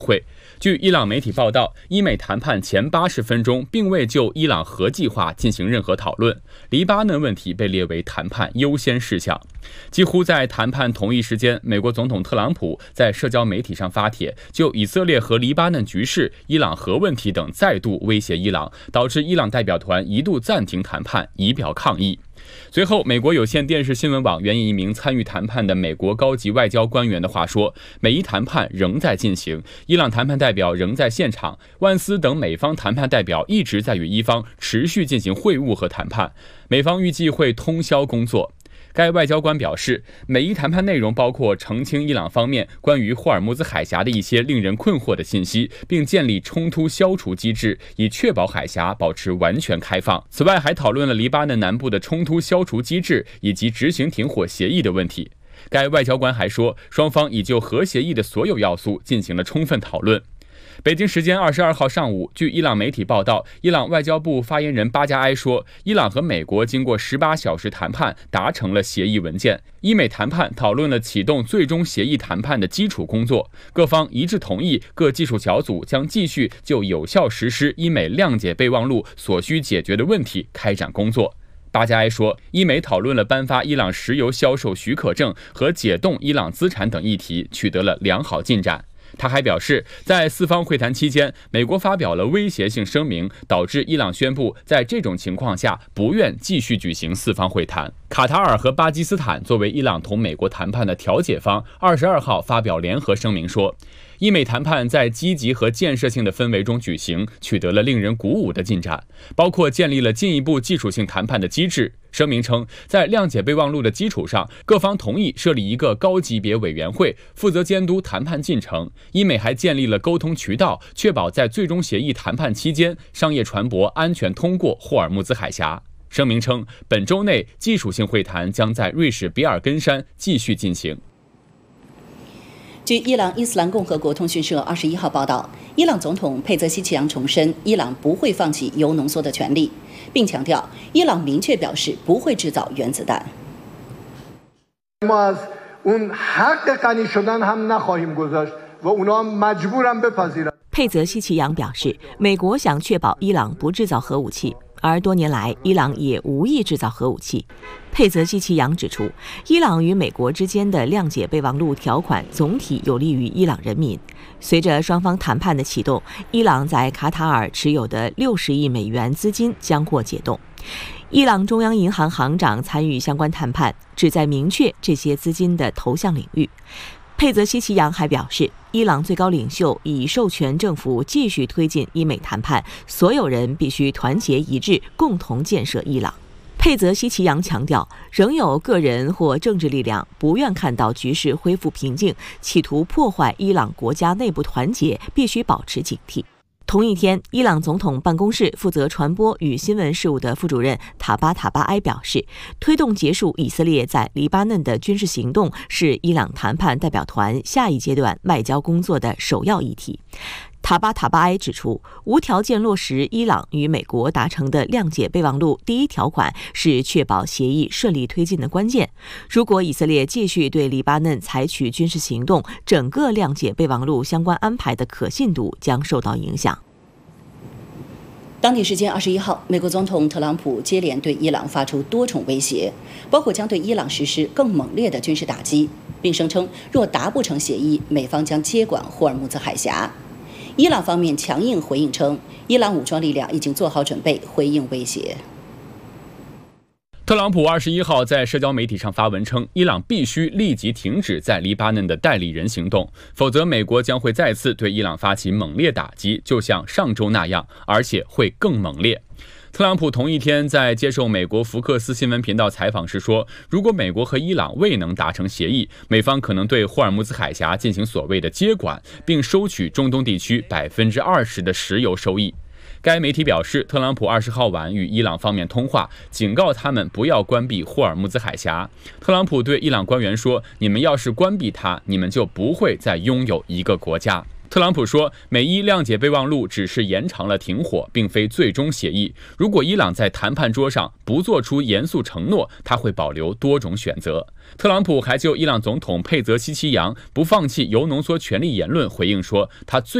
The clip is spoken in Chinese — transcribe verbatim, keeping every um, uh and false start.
会。据伊朗媒体报道，伊美谈判前八十分钟并未就伊朗核计划进行任何讨论，黎巴嫩问题被列为谈判优先事项。几乎在谈判同一时间，美国总统特朗普在社交媒体上发帖，就以色列和黎巴嫩局势、伊朗核问题等再度威胁伊朗，导致伊朗代表团一度暂停谈判，以表抗议。随后，美国有线电视新闻网援引一名参与谈判的美国高级外交官员的话说，美伊谈判仍在进行，伊朗谈判代表仍在现场，万斯等美方谈判代表一直在与伊方持续进行会晤和谈判，美方预计会通宵工作。该外交官表示，美伊谈判内容包括澄清伊朗方面关于霍尔木兹海峡的一些令人困惑的信息，并建立冲突消除机制，以确保海峡保持完全开放。此外，还讨论了黎巴嫩南部的冲突消除机制以及执行停火协议的问题。该外交官还说，双方已就核协议的所有要素进行了充分讨论。北京时间二十二号上午，据伊朗媒体报道，伊朗外交部发言人巴加埃说，伊朗和美国经过十八小时谈判达成了协议文件。伊美谈判讨论了启动最终协议谈判的基础工作，各方一致同意各技术小组将继续就有效实施伊美谅解备忘录所需解决的问题开展工作。巴加埃说，伊美讨论了颁发伊朗石油销售许可证和解冻伊朗资产等议题，取得了良好进展。他还表示，在四方会谈期间，美国发表了威胁性声明，导致伊朗宣布在这种情况下不愿继续举行四方会谈。卡塔尔和巴基斯坦作为伊朗同美国谈判的调解方，二十二号发表联合声明说，伊美谈判在积极和建设性的氛围中举行，取得了令人鼓舞的进展，包括建立了进一步技术性谈判的机制。声明称，在谅解备忘录的基础上，各方同意设立一个高级别委员会，负责监督谈判进程。伊美还建立了沟通渠道，确保在最终协议谈判期间，商业船舶安全通过霍尔木兹海峡。声明称，本周内技术性会谈将在瑞士比尔根山继续进行。 据伊朗伊斯兰共和国通讯社二十一号报道，伊朗总统佩泽希奇扬重申，伊朗不会放弃铀浓缩的权利，并强调，伊朗明确表示不会制造原子弹。 佩泽希奇扬表示，美国想确保伊朗不制造核武器，而多年来伊朗也无意制造核武器。佩泽希奇扬指出，伊朗与美国之间的谅解备忘录条款总体有利于伊朗人民。随着双方谈判的启动，伊朗在卡塔尔持有的六十亿美元资金将获解冻。伊朗中央银行行长参与相关谈判，旨在明确这些资金的投向领域。佩泽希奇扬还表示，伊朗最高领袖已授权政府继续推进伊美谈判，所有人必须团结一致，共同建设伊朗。佩泽希奇扬强调，仍有个人或政治力量不愿看到局势恢复平静，企图破坏伊朗国家内部团结，必须保持警惕。同一天，伊朗总统办公室负责传播与新闻事务的副主任塔巴塔巴埃表示，推动结束以色列在黎巴嫩的军事行动是伊朗谈判代表团下一阶段外交工作的首要议题。塔巴塔巴埃指出，无条件落实伊朗与美国达成的谅解备忘录第一条款是确保协议顺利推进的关键。如果以色列继续对黎巴嫩采取军事行动，整个谅解备忘录相关安排的可信度将受到影响。 当地时间二十一号，美国总统特朗普接连对伊朗发出多重威胁，包括将对伊朗实施更猛烈的军事打击，并声称若达不成协议，美方将接管霍尔木兹海峡。伊朗方面强硬回应称，伊朗武装力量已经做好准备回应威胁。 特朗普二十一号在社交媒体上发文称，伊朗必须立即停止在黎巴嫩的代理人行动，否则美国将会再次对伊朗发起猛烈打击，就像上周那样，而且会更猛烈。特朗普同一天在接受美国福克斯新闻频道采访时说，如果美国和伊朗未能达成协议，美方可能对霍尔木兹海峡进行所谓的接管，并收取中东地区百分之二十的石油收益。该媒体表示，特朗普二十号晚与伊朗方面通话，警告他们不要关闭霍尔木兹海峡。特朗普对伊朗官员说，你们要是关闭它，你们就不会再拥有一个国家。 特朗普说，美伊谅解备忘录只是延长了停火，并非最终协议。如果伊朗在谈判桌上不做出严肃承诺，他会保留多种选择。特朗普还就伊朗总统佩泽西奇扬不放弃铀浓缩权利言论回应说，他最